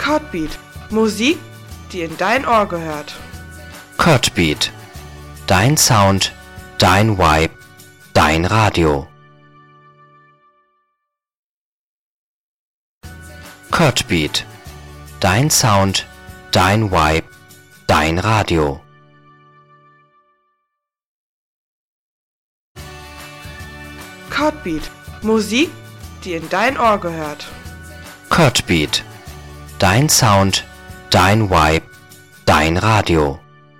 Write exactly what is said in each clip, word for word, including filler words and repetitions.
Codbeat, Musik, die in dein Ohr gehört. Codbeat, dein Sound, dein Vibe, dein Radio. Codbeat, dein Sound, dein Vibe, dein Radio. Codbeat, Musik, die in dein Ohr gehört. Codbeat, dein Sound, dein Vibe, dein Radio.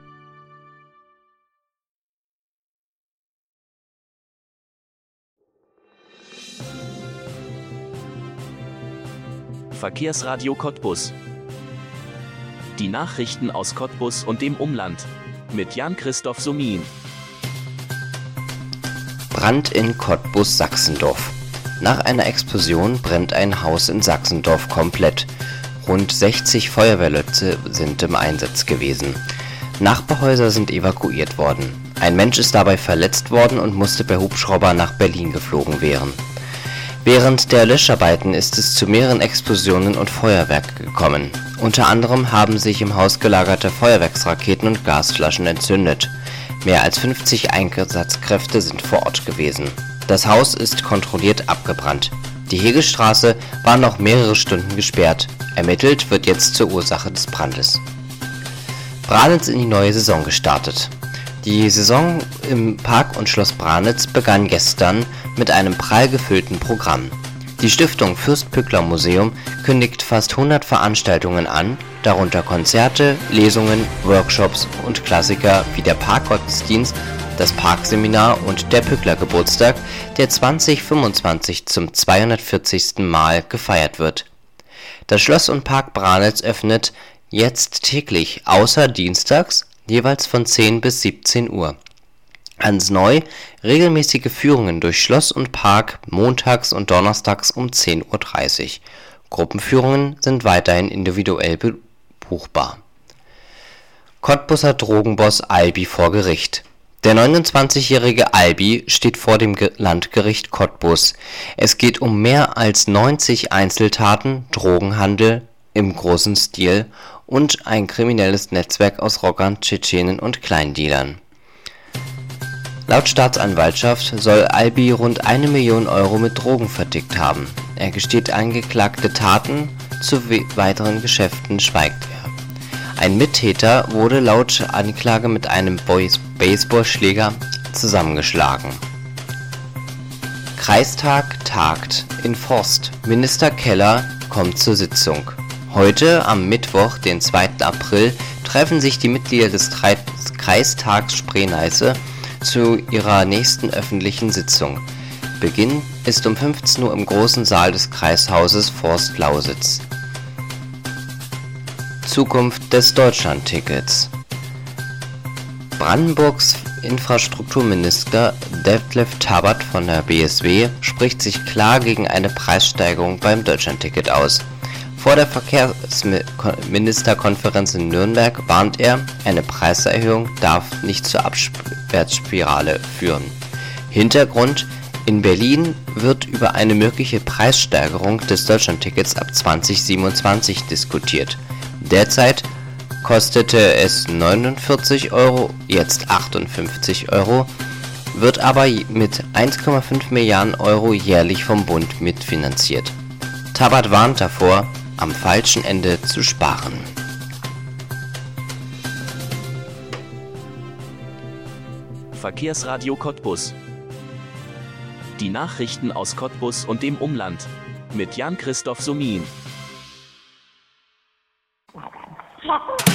Verkehrsradio Cottbus. Die Nachrichten aus Cottbus und dem Umland mit Jan-Christoph Sumin. Brand in Cottbus-Sachsendorf. Nach einer Explosion brennt ein Haus in Sachsendorf komplett. Rund sechzig Feuerwehrleute sind im Einsatz gewesen. Nachbarhäuser sind evakuiert worden. Ein Mensch ist dabei verletzt worden und musste per Hubschrauber nach Berlin geflogen werden. Während der Löscharbeiten ist es zu mehreren Explosionen und Feuerwerk gekommen. Unter anderem haben sich im Haus gelagerte Feuerwerksraketen und Gasflaschen entzündet. Mehr als fünfzig Einsatzkräfte sind vor Ort gewesen. Das Haus ist kontrolliert abgebrannt. Die Hegelstraße war noch mehrere Stunden gesperrt. Ermittelt wird jetzt zur Ursache des Brandes. Branitz in die neue Saison gestartet. Die Saison im Park und Schloss Branitz begann gestern mit einem prall gefüllten Programm. Die Stiftung Fürst-Pückler-Museum kündigt fast hundert Veranstaltungen an, darunter Konzerte, Lesungen, Workshops und Klassiker wie der Parkgottesdienst, das Parkseminar und der Pückler-Geburtstag, der zwanzig fünfundzwanzig zum zweihundertvierzigsten Mal gefeiert wird. Das Schloss und Park Branitz öffnet jetzt täglich, außer dienstags, jeweils von zehn bis siebzehn Uhr. Ganz neu, regelmäßige Führungen durch Schloss und Park montags und donnerstags um zehn Uhr dreißig. Gruppenführungen sind weiterhin individuell buchbar. Cottbuser Drogenboss Albi vor Gericht. Der neunundzwanzigjährige Albi steht vor dem Landgericht Cottbus. Es geht um mehr als neunzig Einzeltaten, Drogenhandel im großen Stil und ein kriminelles Netzwerk aus Rockern, Tschetschenen und Kleindealern. Laut Staatsanwaltschaft soll Albi rund eine Million Euro mit Drogen vertickt haben. Er gesteht angeklagte Taten, zu we- weiteren Geschäften schweigt er. Ein Mittäter wurde laut Anklage mit einem Boys- Baseballschläger zusammengeschlagen. Kreistag tagt in Forst. Minister Keller kommt zur Sitzung. Heute, am Mittwoch, den zweiten April, treffen sich die Mitglieder des Tre- Kreistags Spree-Neiße zu ihrer nächsten öffentlichen Sitzung. Beginn ist um fünfzehn Uhr im großen Saal des Kreishauses Forst-Lausitz. Zukunft des Deutschlandtickets. Brandenburgs Infrastrukturminister Detlef Tabbert von der B S W spricht sich klar gegen eine Preissteigerung beim Deutschlandticket aus. Vor der Verkehrsministerkonferenz in Nürnberg warnt er, eine Preiserhöhung darf nicht zur Abwärtsspirale führen. Hintergrund: In Berlin wird über eine mögliche Preissteigerung des Deutschlandtickets ab zwanzig siebenundzwanzig diskutiert. Derzeit kostete es neunundvierzig Euro, jetzt achtundfünfzig Euro, wird aber mit eins Komma fünf Milliarden Euro jährlich vom Bund mitfinanziert. Tabbert warnt davor, am falschen Ende zu sparen. Verkehrsradio Cottbus. Die Nachrichten aus Cottbus und dem Umland mit Jan-Christoph Sumin.